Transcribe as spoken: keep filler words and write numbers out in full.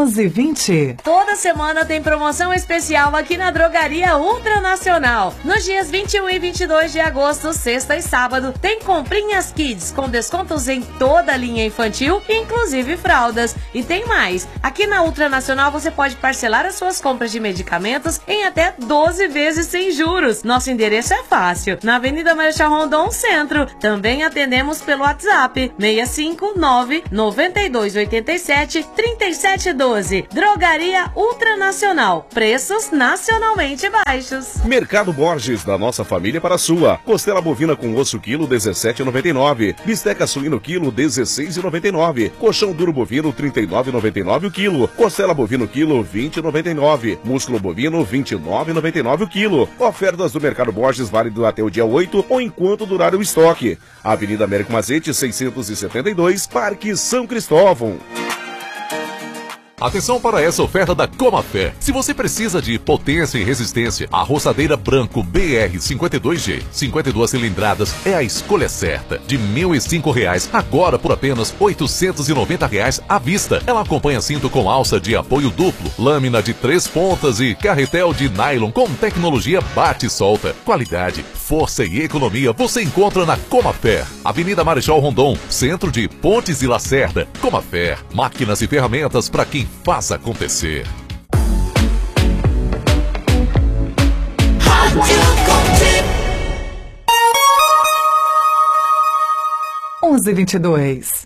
onze e vinte. Toda semana tem promoção especial aqui na Drogaria Ultranacional. Nos dias vinte e um e vinte e dois de agosto, sexta e sábado, tem comprinhas Kids com descontos em toda a linha infantil, inclusive fraldas. E tem mais. Aqui na Ultranacional você pode parcelar as suas compras de medicamentos em até doze vezes sem juros. Nosso endereço é fácil, na Avenida Marechal Rondon, Centro. Também atendemos pelo WhatsApp seis cinco nove, nove dois oito sete, três sete um dois. Drogaria Ultranacional. Preços nacionalmente baixos. Mercado Borges, da nossa família para a sua. Costela bovina com osso quilo dezessete reais e noventa e nove centavos. Bisteca suíno quilo dezesseis reais e noventa e nove centavos. Colchão duro bovino trinta e nove reais e noventa e nove centavos o quilo. Costela bovino quilo vinte reais e noventa e nove centavos. Músculo bovino vinte e nove reais e noventa e nove centavos o quilo. Ofertas do Mercado Borges válido até o dia oito ou enquanto durar o estoque. Avenida Américo Mazete seiscentos e setenta e dois, Parque São Cristóvão. Atenção para essa oferta da Comafé. Se você precisa de potência e resistência, a roçadeira branco B R cinquenta e dois G, cinquenta e duas cilindradas, é a escolha certa. De mil e cinco reais, agora por apenas oitocentos e noventa reais à vista. Ela acompanha cinto com alça de apoio duplo, lâmina de três pontas e carretel de nylon com tecnologia bate e solta. Qualidade, força e economia você encontra na Comafé. Avenida Marechal Rondon, centro de Pontes e Lacerda. Comafé, máquinas e ferramentas para quem faz acontecer. onze e vinte e dois.